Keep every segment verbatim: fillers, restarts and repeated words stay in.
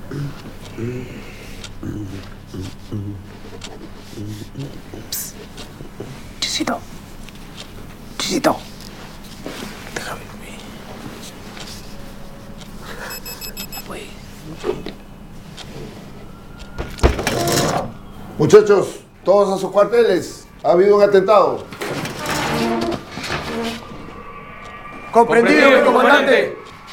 Psst. Chisito. Chisito. Déjame. Pues. Muchachos, todos a sus cuarteles. Ha habido un atentado. Comprendido, mi comandante.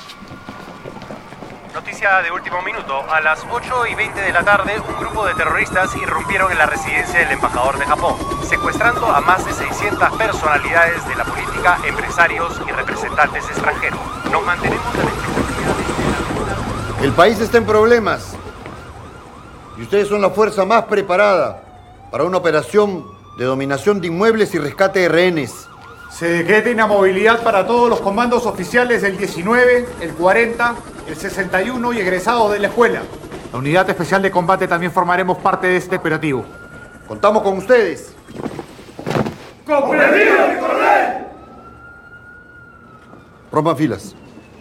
Noticia de último minuto. A las ocho y veinte de la tarde, un grupo de terroristas irrumpieron en la residencia del embajador de Japón, secuestrando a más de seiscientas personalidades de la política, empresarios y representantes extranjeros. Nos mantenemos a la expectativa de... El país está en problemas. Y ustedes son la fuerza más preparada para una operación de dominación de inmuebles y rescate de rehenes. Se decreta inamovilidad para todos los comandos oficiales del diecinueve, el cuarenta, el sesenta y uno y egresados de la escuela. La unidad especial de combate también formaremos parte de este operativo. Contamos con ustedes. ¡Comprendido, mi coronel! Rompan filas.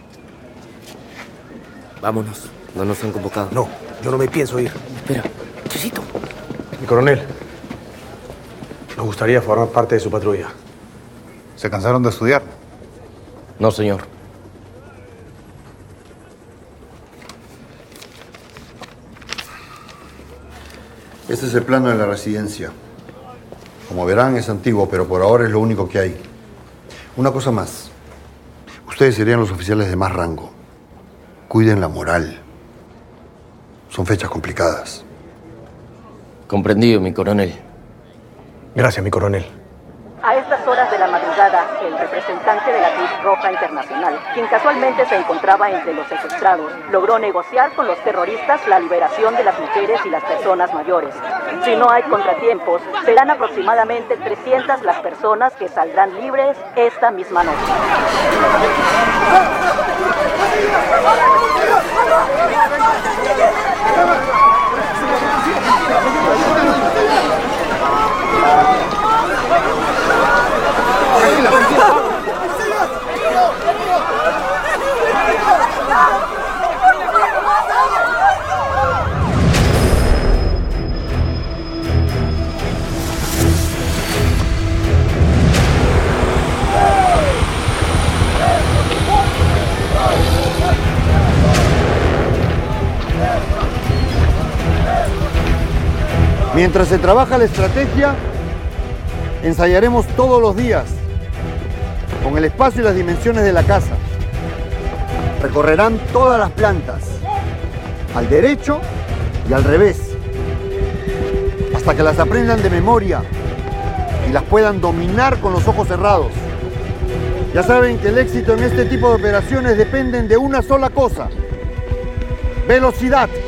Vámonos. No nos han convocado. No, yo no me pienso ir. Espera. Chisito. Mi coronel, nos gustaría formar parte de su patrulla. ¿Se cansaron de estudiar? No, señor. Este es el plano de la residencia. Como verán, es antiguo, pero por ahora es lo único que hay. Una cosa más. Ustedes serían los oficiales de más rango. Cuiden la moral. Son fechas complicadas. Comprendido, mi coronel. Gracias, mi coronel. A estas horas de la madrugada, el representante de la Cruz Roja Internacional, quien casualmente se encontraba entre los secuestrados, logró negociar con los terroristas la liberación de las mujeres y las personas mayores. Si no hay contratiempos, serán aproximadamente trescientas las personas que saldrán libres esta misma noche. Mientras se trabaja la estrategia, ensayaremos todos los días con el espacio y las dimensiones de la casa. Recorrerán todas las plantas, al derecho y al revés, hasta que las aprendan de memoria y las puedan dominar con los ojos cerrados. Ya saben que el éxito en este tipo de operaciones dependen de una sola cosa: velocidad.